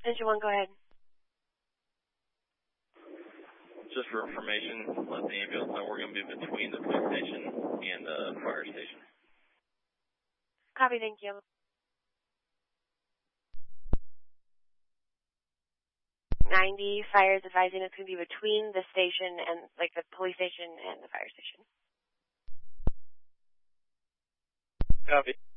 Engine 1, go ahead. Just for information, let the ambulance know we're going to be between the police station and the fire station. Copy, thank you. Fire is advising it's going to be between the station and, like, the police station and the fire station. Copy.